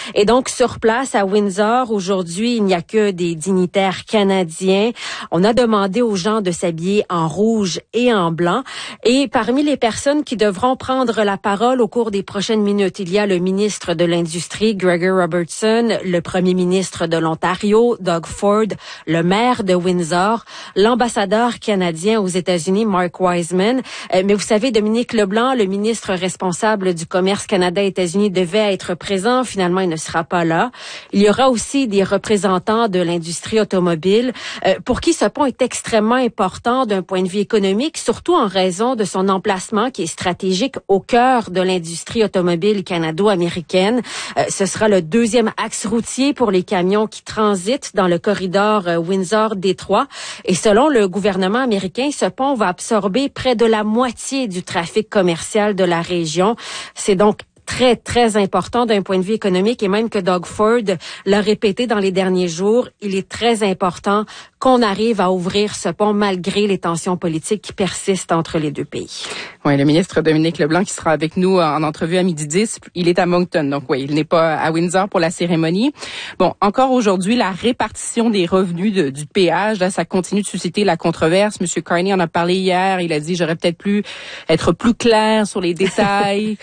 Et donc, sur place à Windsor, aujourd'hui, il n'y a que des dignitaires canadiens. On a demandé aux gens de s'habiller en rouge et en blanc. Et parmi les personnes qui devront prendre la parole au cours des prochaines minutes, il y a le ministre de l'Industrie, Gregor Robertson, le premier ministre de l'Ontario, Doug Ford, le maire de Windsor, l'ambassadeur canadien aux États-Unis, Mark Wiseman. Mais vous savez, Dominique Leblanc, le ministre responsable du commerce Canada-États-Unis, devait être présent. Finalement, il ne sera pas là. Il y aura aussi des représentants de l'industrie automobile pour qui ce pont est extrêmement important d'un point de vue économique, surtout en raison de son emplacement qui est stratégique au cœur de l'industrie automobile canado-américaine. Ce sera le deuxième axe routier pour les camions qui transitent dans le corridor Windsor-Détroit. Et selon le gouvernement américain, ce pont va absorber près de la moitié du trafic commercial de la région. C'est donc très, très important d'un point de vue économique et même que Doug Ford l'a répété dans les derniers jours, il est très important qu'on arrive à ouvrir ce pont malgré les tensions politiques qui persistent entre les deux pays. Oui, le ministre Dominique Leblanc qui sera avec nous en entrevue à 12h10, il est à Moncton, donc oui, il n'est pas à Windsor pour la cérémonie. Bon, encore aujourd'hui, la répartition des revenus du péage, là, ça continue de susciter la controverse. Monsieur Carney en a parlé hier, il a dit j'aurais peut-être pu être plus clair sur les détails.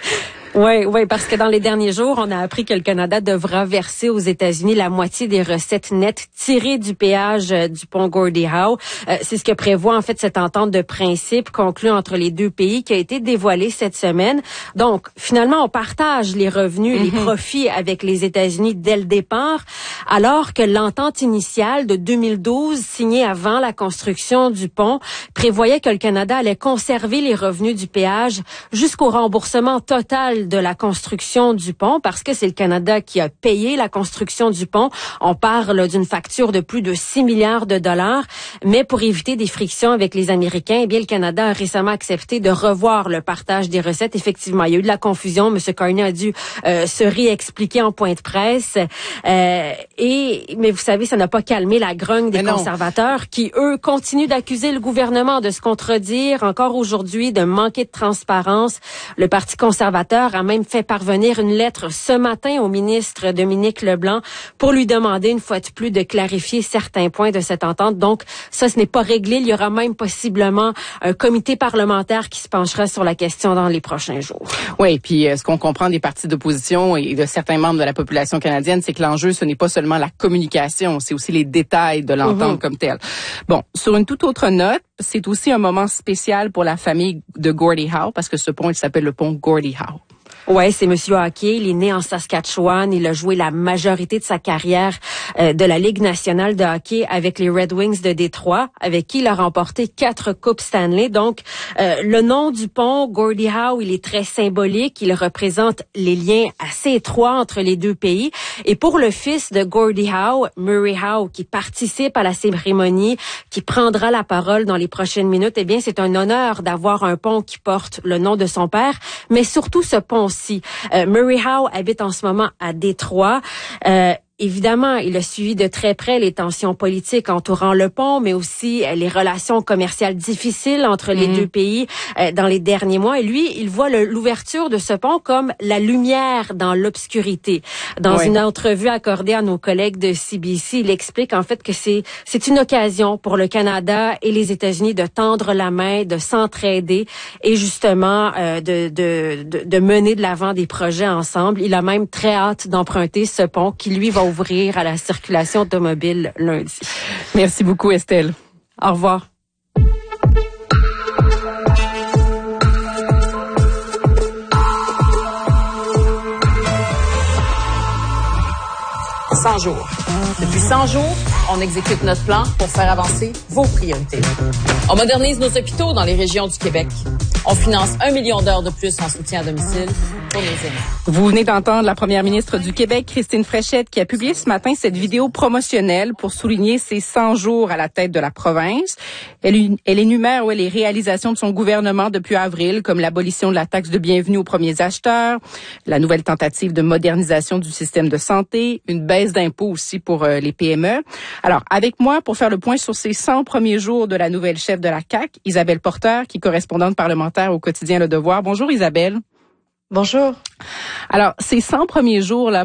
Oui, parce que dans les derniers jours, on a appris que le Canada devra verser aux États-Unis la moitié des recettes nettes tirées du péage du pont Gordie Howe. C'est ce que prévoit en fait cette entente de principe conclue entre les deux pays qui a été dévoilée cette semaine. Donc, finalement, on partage les revenus, les profits avec les États-Unis dès le départ, alors que l'entente initiale de 2012, signée avant la construction du pont, prévoyait que le Canada allait conserver les revenus du péage jusqu'au remboursement total de la construction du pont, parce que c'est le Canada qui a payé la construction du pont. On parle d'une facture de plus de 6 milliards de dollars, mais pour éviter des frictions avec les Américains, eh bien, le Canada a récemment accepté de revoir le partage des recettes. Effectivement, il y a eu de la confusion. M. Carney a dû se réexpliquer en point de presse. Mais vous savez, ça n'a pas calmé la grogne des conservateurs qui, eux, continuent d'accuser le gouvernement de se contredire encore aujourd'hui, de manquer de transparence. Le Parti conservateur a même fait parvenir une lettre ce matin au ministre Dominique Leblanc pour lui demander une fois de plus de clarifier certains points de cette entente. Donc, ça, ce n'est pas réglé. Il y aura même possiblement un comité parlementaire qui se penchera sur la question dans les prochains jours. Oui, puis ce qu'on comprend des partis d'opposition et de certains membres de la population canadienne, c'est que l'enjeu, ce n'est pas seulement la communication, c'est aussi les détails de l'entente comme telle. Bon, sur une toute autre note, c'est aussi un moment spécial pour la famille de Gordie Howe, parce que ce pont, il s'appelle le pont Gordie Howe. Ouais, c'est Monsieur Hockey. Il est né en Saskatchewan. Il a joué la majorité de sa carrière de la Ligue nationale de hockey avec les Red Wings de Détroit, avec qui il a remporté 4 coupes Stanley. Donc, le nom du pont, Gordie Howe, il est très symbolique. Il représente les liens assez étroits entre les deux pays. Et pour le fils de Gordie Howe, Murray Howe, qui participe à la cérémonie, qui prendra la parole dans les prochaines minutes, eh bien, c'est un honneur d'avoir un pont qui porte le nom de son père, mais surtout ce pont-ci. Murray Howe habite en ce moment à Détroit. Évidemment, il a suivi de très près les tensions politiques entourant le pont, mais aussi les relations commerciales difficiles entre les deux pays dans les derniers mois. Et lui, il voit l'ouverture de ce pont comme la lumière dans l'obscurité. Dans une entrevue accordée à nos collègues de CBC, il explique en fait que c'est une occasion pour le Canada et les États-Unis de tendre la main, de s'entraider et justement de mener de l'avant des projets ensemble. Il a même très hâte d'emprunter ce pont qui, lui, va ouvrir à la circulation automobile lundi. Merci beaucoup, Estelle. Au revoir. « 100 jours. Depuis 100 jours, on exécute notre plan pour faire avancer vos priorités. On modernise nos hôpitaux dans les régions du Québec. On finance 1 million d'heures de plus en soutien à domicile pour nos aînés. Vous venez d'entendre la première ministre du Québec, Christine Fréchette, qui a publié ce matin cette vidéo promotionnelle pour souligner ses 100 jours à la tête de la province. Elle énumère les réalisations de son gouvernement depuis avril, comme l'abolition de la taxe de bienvenue aux premiers acheteurs, la nouvelle tentative de modernisation du système de santé, une baisse d'impôts aussi pour les PME. Alors, avec moi, pour faire le point sur ces 100 premiers jours de la nouvelle chef de la CAQ, Isabelle Porter, qui est correspondante parlementaire au quotidien Le Devoir. Bonjour Isabelle. Bonjour. Alors, ces 100 premiers jours là